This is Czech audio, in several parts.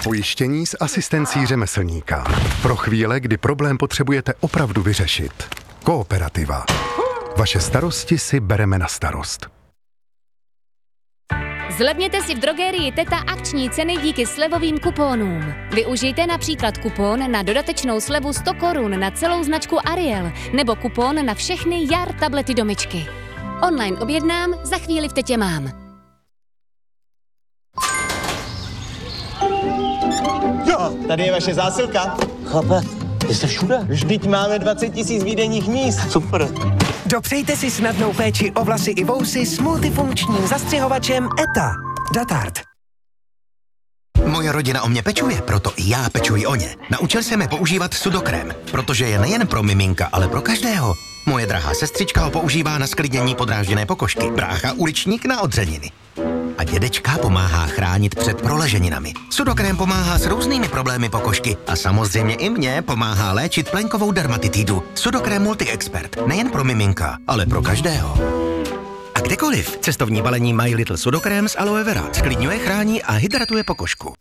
Pojištění s asistencí řemeslníka. Pro chvíle, kdy problém potřebujete opravdu vyřešit. Kooperativa. Vaše starosti si bereme na starost. Zlevněte si v drogerii Teta akční ceny díky slevovým kuponům. Využijte například kupon na dodatečnou slevu 100 korun na celou značku Ariel nebo kupon na všechny jar tablety do myčky. Online objednám, za chvíli v Tetě mám. Jo, tady je vaše zásilka. Chlape, ty jsi všude. Vždyť máme 20 000 výdejních míst. Super. Dopřejte si snadnou péči o vlasy i vousy s multifunkčním zastřihovačem ETA. Datart. Moje rodina o mě pečuje, proto i já pečuji o ně. Naučil jsem je používat sudokrém, protože je nejen pro miminka, ale pro každého. Moje drahá sestřička ho používá na sklidnění podrážděné pokožky, brácha uličník na odřeniny. A dědečka pomáhá chránit před proleženinami. Sudokrém pomáhá s různými problémy pokožky a samozřejmě i mě pomáhá léčit plenkovou dermatitidu. Sudokrém Multi-Expert, nejen pro miminka, ale pro každého. A kdekoliv cestovní balení My Little Sudokrém z aloe vera sklidňuje, chrání a hydratuje pokožku.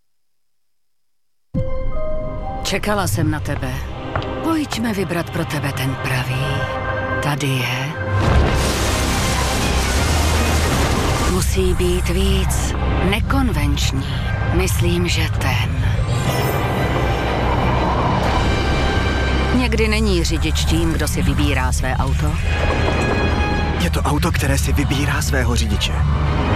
Čekala jsem na tebe. Pojďme vybrat pro tebe ten pravý. Tady je. Musí být víc nekonvenční. Myslím, že ten. Někdy není řidič tím, kdo si vybírá své auto. Je to auto, které si vybírá svého řidiče.